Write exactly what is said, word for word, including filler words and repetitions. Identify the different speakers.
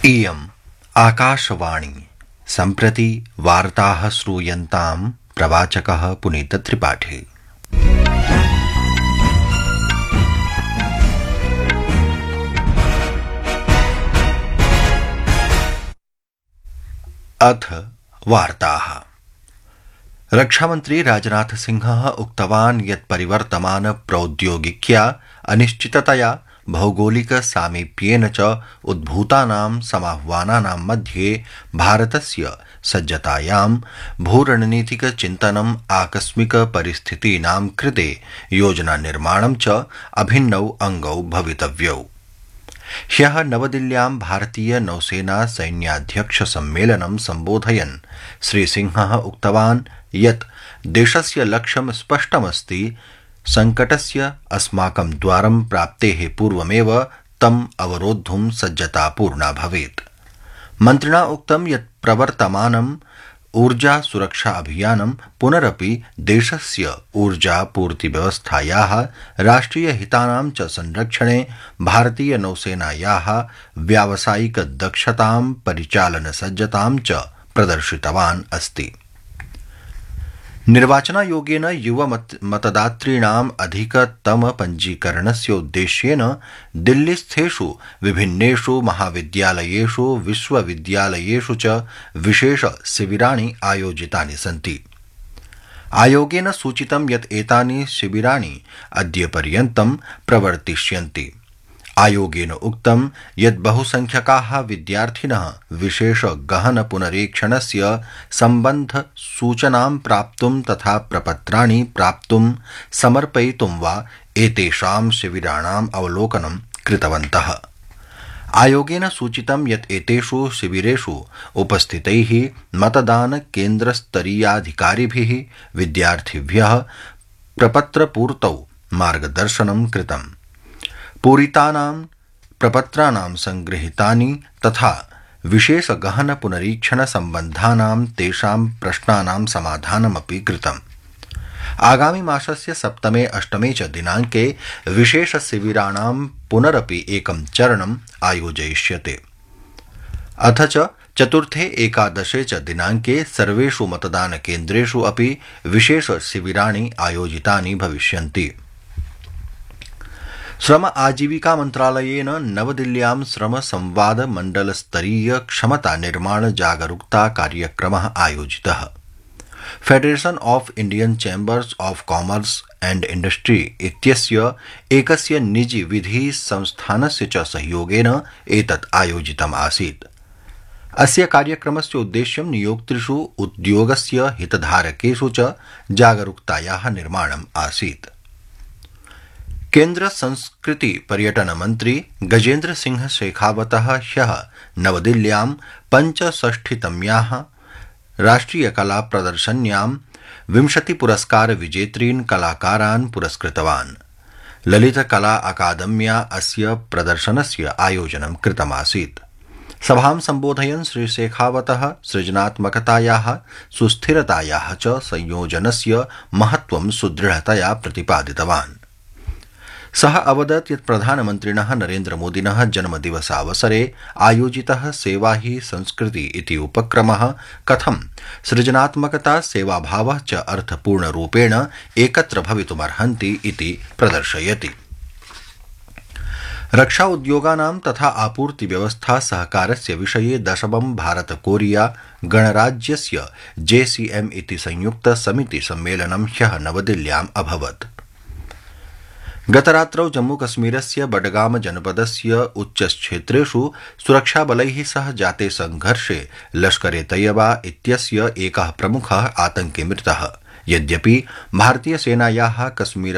Speaker 1: इयम् आकाशवाणी सम्प्रति वार्ताः श्रूयन्तां प्रवाचकः पुनीतत्रिपाठी। अथ वार्ताः। रक्षामन्त्री राजनाथ सिंहः उक्तवान् यत् परिवर्तमान प्रौद्योगिक्या अनिश्चिततया भौगोलिक सामीप्येन च उद्भूतानां समाह्वानानां मध्ये भारतस्य सज्जतायां भूरणनीतिक चिन्तनम् आकस्मिक परिस्थितीनां कृते योजना निर्माणं च अभिन्नौ अंगौ भवितव्यौ। ह्यः नवदिल्ल्यां भारतीय नौसेना सैन्याध्यक्ष सम्मेलनं सम्बोधयन् श्रीसिंहः उक्तवान् यत् देशस्य लक्ष्यं स्पष्टमस्ति। संकटस्य अस्माकं द्वारं प्राप्तेः पूर्वमेव तम् अवरोद्धुं सज्जता पूर्णा भवेत्। मन्त्रिणा उक्तं यत् प्रवर्तमानम् ऊर्जा सुरक्षा अभियानं पुनरपि देशस्य ऊर्जा पूर्तिव्यवस्थायाः राष्ट्रिय हितानां च संरक्षणे भारतीय नौसेनायाः व्यावसायिक दक्षतां परिचालन सज्जतां च प्रदर्शितवान् अस्ति। निर्वाचनायोगेन युव मतदातॄणाम् अधिकतम पञ्जीकरणस्य उद्देश्येन दिल्लीस्थेषु विभिन्नेषु महाविद्यालयेषु विश्वविद्यालयेषु च विशेष शिबिराणि आयोजितानि सन्ति। आयोगेन सूचितं यत् एतानि शिबिराणि अद्यपर्यन्तं प्रवर्तिष्यन्ति। आयोगेन उक्तं यत् बहुसंख्यकाः विद्यार्थिनः विशेष गहन पुनरीक्षणस्य सम्बन्ध सूचनां प्राप्तुं तथा प्रपत्राणि प्राप्तुं समर्पयितुं वा एतेषां शिबिराणाम् अवलोकनं कृतवन्तः। आयोगेन सूचितं यत् एतेषु शिबिरेषु उपस्थितैः मतदान केन्द्रस्तरीयाधिकारिभिः विद्यार्थिभ्यः प्रपत्रपूर्तौ मार्गदर्शनं कृतम्। पूरितानां प्रपत्राणां संगृहीतानि तथा विशेष गहन पुनरीक्षण सम्बन्धानां तेषां प्रश्नानां समाधानमपि कृतम्। आगामि मासस्य सप्तमे अष्टमे च दिनाङ्के विशेष शिबिराणां पुनरपि एकं चरणम् आयोजयिष्यते। अथ च चतुर्थे एकादशे च दिनाङ्के सर्वेषु मतदान केन्द्रेषु अपि विशेष शिबिराणि आयोजितानि भविष्यन्ति। श्रम आजीविका मन्त्रालयेन नवदिल्ल्यां श्रम संवाद मण्डलस्तरीय क्षमता निर्माण जागरूकता कार्यक्रमः आयोजितः। Federation of Indian chambers of commerce and industry इत्यस्य एकस्य निजी विधि संस्थानस्य च सहयोगेन एतत् आयोजितम् आसीत्। अस्य कार्यक्रमस्य उद्देश्यं नियोक्तृषु उद्योगस्य हितधारकेषु च जागरूकतायाः निर्माणम् आसीत्। केन्द्र संस्कृति पर्यटन मन्त्री गजेन्द्र सिंह शेखावतः ह्यः नवदिल्ल्यां पञ्चषष्टितम्याः राष्ट्रिय कला प्रदर्शन्यां विंशति पुरस्कार विजेतॄन् कलाकारान् पुरस्कृतवान्। ललित कला अकादम्या अस्य प्रदर्शनस्य आयोजनं कृतमासीत्। सभां सम्बोधयन् श्री शेखावतः सृजनात्मकतायाः सुस्थिरतायाः च संयोजनस्य महत्त्वं सुदृढतया प्रतिपादितवान्। सः अवदत् यत् प्रधानमन्त्रिणः नरेन्द्रमोदिनः जन्मदिवसावसरे आयोजितः सेवा ही संस्कृति इति उपक्रमः कथं सृजनात्मकता सेवाभावः च अर्थपूर्णरूपेण एकत्र भवितुमर्हन्ति इति प्रदर्शयति। रक्षा उद्योगानां तथा आपूर्ति व्यवस्था सहकारस्य विषये दशमं भारत कोरिया गणराज्यस्य जेसीएम इति संयुक्त समिति सम्मेलनं ह्यः नवदिल्ल्याम् अभवत्। गतरात्रौ जम्मूकश्मीरस्य बडगाम जनपदस्य उच्चक्षेत्रेषु सुरक्षाबलैः सह जाते संघर्षे लश्कर ए तैयबा इत्यस्य एकः प्रमुखः आतंकी मृतः। यद्यपि भारतीय सेनायाः कश्मीर